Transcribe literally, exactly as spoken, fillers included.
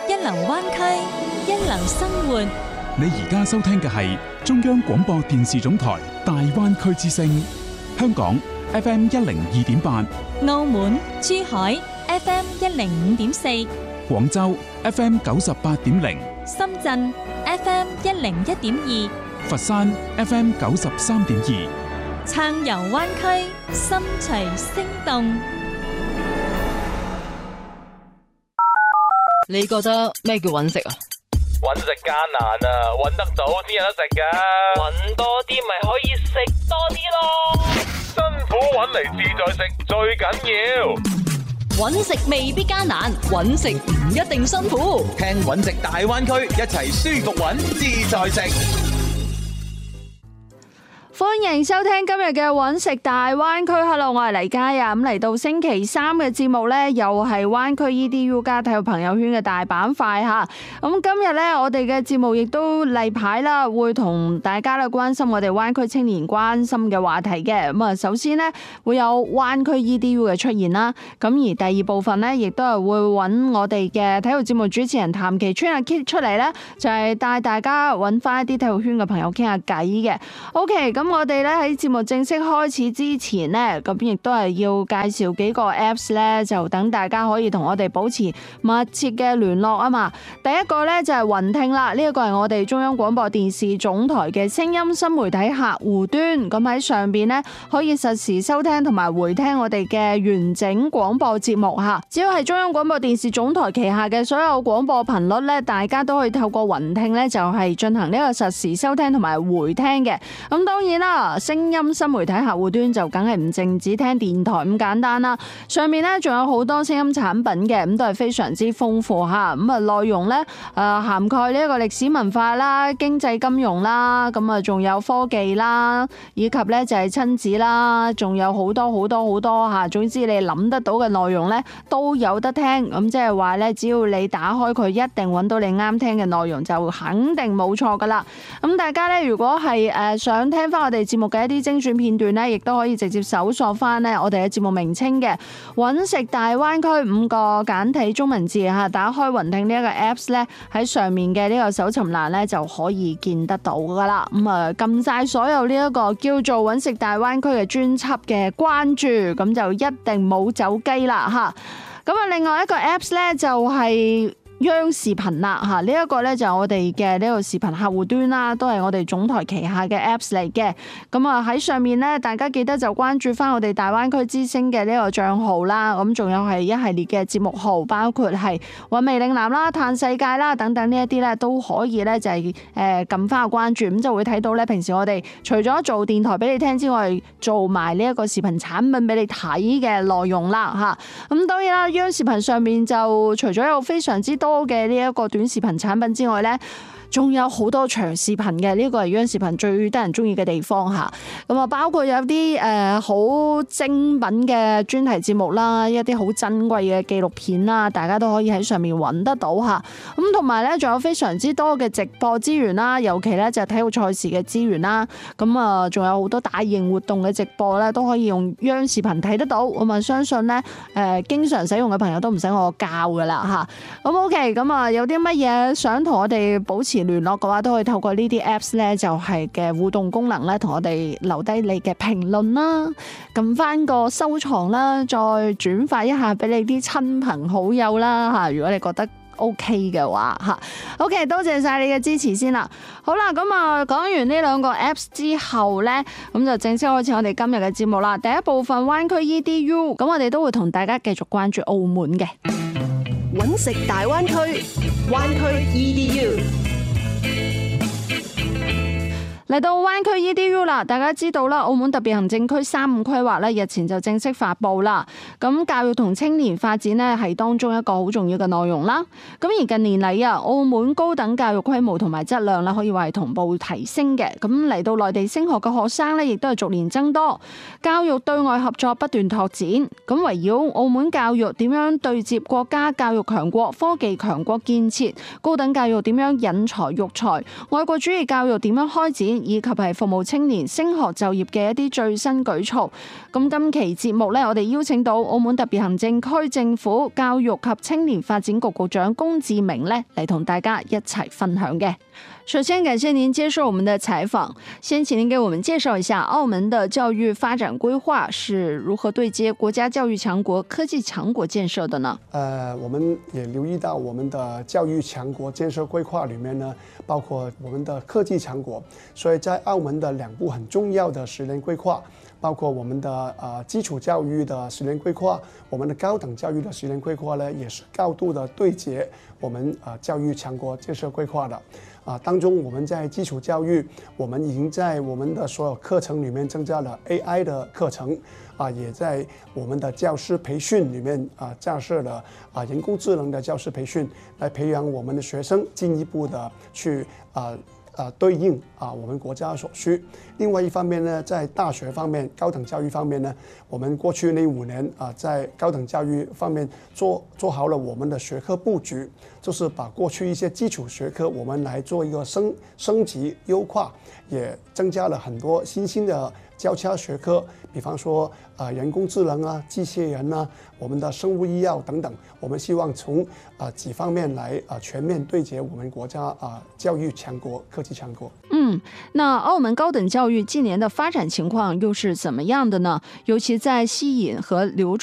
一流灣區，一流生活。 你而家收聽嘅係中央廣播電視總台大灣區之聲，香港 F M 一零二點八， 澳門、珠海 F M 一零五點四， 廣州 F M 九十八點零， 深圳 F M 一零一點二， 佛山 F M 九十三點二。 撐遊灣區，心隨聲動。 你覺得咩叫揾食啊？ 揾食艱難啊，揾得早先有得食噶。揾多啲咪可以食多啲咯。辛苦揾嚟自在食最緊要。 揾食未必艱難，揾食唔一定辛苦。 聽揾食大灣區，一齊舒服揾自在食。 歡迎收聽今日嘅揾食大灣區。Hello， 我係黎嘉啊。咁嚟到星期三嘅節目呢，又係灣區 E D U 加體育朋友圈嘅大板塊吓。咁今日呢，我哋嘅節目亦都例牌啦，會同大家咧關心我哋灣區青年關心嘅話題嘅。咁啊，首先呢，會有灣區 E D U 嘅出現啦。咁而第二部分呢，亦都係會揾我哋嘅體育節目主持人譚其川阿 Kit 出嚟呢，就係帶大家揾翻一啲體育圈嘅朋友傾下偈嘅。OK，咁。我哋咧喺節目正式開始之前呢，咁亦都係要介紹幾個 Apps 咧，就等大家可以同我哋保持密切嘅聯絡啊嘛。第一個咧就係雲聽啦，呢一個係我哋中央廣播電視總台嘅聲音新媒體客戶端，咁喺上邊呢，可以實時收聽同埋回聽我哋嘅完整廣播節目吓。只要係中央廣播電視總台旗下嘅所有廣播頻率咧，大家都可以透過雲聽咧，就係進行呢個實時收聽同埋回聽嘅。咁當然啦，聲音新媒體客戶端就梗係唔淨止聽電台咁簡單啦，上面咧仲有好多聲音產品嘅，咁都係非常之豐富吓。咁啊內容咧誒涵蓋呢一個歷史文化啦、經濟金融啦，咁啊仲有科技啦，以及咧就係親子啦，仲有好多好多好多吓。總之你諗得到嘅內容咧都有得聽，咁即係話咧，只要你打開佢，一定揾到你啱聽嘅內容，就肯定冇錯噶啦。咁大家咧如果係誒想聽翻我哋節目嘅一啲精選片段咧，亦都可以直接搜索翻咧我哋嘅節目名稱嘅揾食大灣區五個簡體中文字吓，打開雲聽呢一個 Apps 咧，喺上面嘅呢個搜尋欄咧就可以見得到噶啦。咁啊撳晒所有呢一個叫做揾食大灣區嘅專輯嘅關注，咁就一定冇走雞啦吓。咁啊另外一個 Apps 咧就係央視頻啦吓，呢一個咧就係我哋嘅呢個視頻客戶端啦，都係我哋總台旗下嘅 Apps 嚟嘅。咁啊喺上面咧，大家記得就關注翻我哋大灣區之聲嘅呢個賬號啦。咁仲有係一系列嘅節目號，包括係韻味嶺南啦、嘆世界啦等等呢一啲咧，都可以咧就係誒撳翻個關注，咁就會睇到咧平時我哋除咗做電台俾你聽之外，做埋呢一個視頻產品俾你睇嘅內容啦吓。咁當然啦，央視頻上面就除咗有非常之多多嘅呢一個短視頻產品之外呢，仲有好多長視頻嘅，呢個係央視頻最得人中意嘅地方吓。咁啊，包括有啲誒好精品嘅專題節目啦，一啲好珍貴嘅紀錄片啦，大家都可以喺上面揾得到吓。咁同埋呢，仲有非常之多嘅直播資源啦，尤其呢就係體育賽事嘅資源啦。咁啊，仲有好多大型活動嘅直播呢，都可以用央視頻睇得到。咁啊，相信呢，誒經常使用嘅朋友都唔使我教噶啦吓。咁 OK， 咁啊有啲乜嘢想同我哋保持聯絡嘅話，都可以透過呢啲 Apps 咧，就係嘅互動功能咧，同我哋留低你嘅評論啦，撳翻個收藏啦，再轉發一下俾你啲親朋好友啦吓。如果你覺得 OK 嘅話吓 ，OK， 多謝晒你嘅支持先啦。好啦，咁啊講完呢兩個 Apps 之後咧，咁就正式開始我哋今日嘅節目啦。第一部分灣區 E D U， 咁我哋都會同大家繼續關注澳門嘅揾食大灣區，灣區 E D U。 嚟到灣區 E D U 啦，大家知道啦，澳門特別行政區三五規劃咧，日前就正式發布啦。咁教育同青年發展呢係當中一個好重要嘅內容啦。咁而近年嚟啊，澳門高等教育規模同埋質量咧，可以話係同步提升嘅。咁嚟到內地升學嘅學生咧，亦都係逐年增多。教育對外合作不斷拓展。咁圍繞澳門教育點樣對接國家教育強國、科技強國建設，高等教育點樣引才育才，愛國主義教育點樣開展， 以及係服務青年升學就業嘅一啲最新舉措。咁今期節目呢，我哋邀請到澳門特別行政區政府教育及青年發展局局長龔志明呢嚟同大家一齊分享嘅。首先感謝您接受我們的採訪，先請您給我們介紹一下澳門的教育發展規劃是如何對接國家教育強國、科技強國建設的呢？ 呃，我們也留意到我們的教育強國建設規劃裏面呢，包括我們的科技強國，所以在澳門的兩部很重要的十年規劃，包括我們的呃基礎教育的十年規劃，我們的高等教育的十年規劃呢，也是高度的對接我們呃教育強國建設規劃的。啊，當中我們在基礎教育，我們已經在我們的所有課程裡面增加了 A I 的課程，啊，也在我們的教師培訓裡面啊架設了啊人工智能的教師培訓，來培養我們的學生進一步的去啊。啊，對應啊，我們國家所需。另外一方面呢，在大學方面、高等教育方面呢，我們過去那五年啊，在高等教育方面做做好了我們的學科佈局，就是把過去一些基礎學科，我們來做一個升升級優化，也增加了很多新興的交叉學科，比方說啊人工智能啊、機械人啊、我們的生物醫藥等等，我們希望從啊幾方面來啊全面對接我們國家啊教育強國、科技強國。 嗯，那澳門高等教育近年的發展情況又是怎麼樣的呢？尤其在吸引和留